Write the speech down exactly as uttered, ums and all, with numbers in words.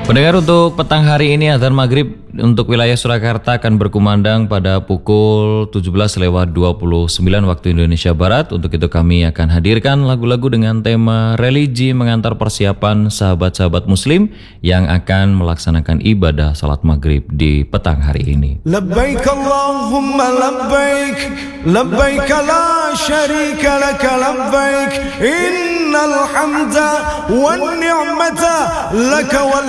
Pendengar, untuk petang hari ini azan maghrib untuk wilayah Surakarta akan berkumandang pada pukul tujuh belas lewat dua puluh sembilan waktu Indonesia Barat. Untuk itu kami akan hadirkan lagu-lagu dengan tema religi mengantar persiapan sahabat-sahabat muslim yang akan melaksanakan ibadah salat maghrib di petang hari ini. Labbaik Allahumma labbaik, labbaik la syarika laka labbaik, innal hamda wan ni'mata laka wal